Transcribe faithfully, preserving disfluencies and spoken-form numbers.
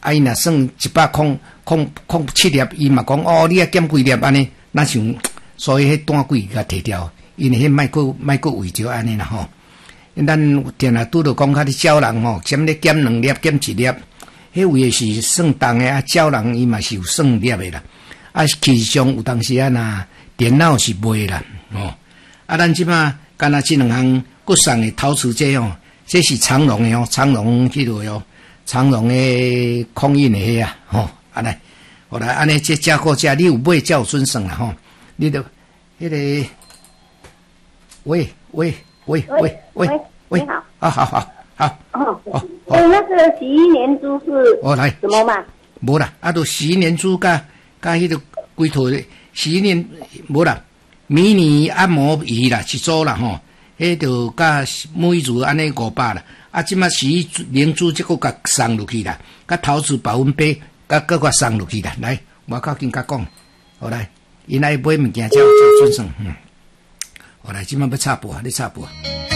啊，伊若算一百空空空七粒，伊嘛讲哦，你啊减几粒安尼，那想所以迄单柜甲摕掉，因为迄莫个莫个为着安尼啦吼。咱定啊拄着讲较啲少人吼，什么咧减两粒减一粒，迄位是算重诶啊，少人伊嘛是有算粒诶啦。啊，其实上有当时啊，若电脑是卖啦，哦，啊，咱即马干那即两项国产诶陶瓷这哦，这是长荣诶哦，长荣迄落哦，长荣诶空运诶啊，吼，安尼，后来安尼这价货价，你有买才有准算啦吼，你著迄个，喂喂喂喂喂喂， 你好， 啊好好好， 哦， 哦， 呃，那个洗衣粘珠是哦来什么嘛？ 无啦，啊，都洗衣粘珠甲甲迄个龟头的洗衣粘无啦，迷你按摩仪啦，一组啦吼，迄就甲每组安尼五百啦，啊，即马洗衣粘珠即个甲送落去啦，甲陶瓷保温杯甲各个送落去啦，来，我靠紧甲讲，好来，因来买物件才有准算，嗯，好来，即马要插播啊，你插播啊。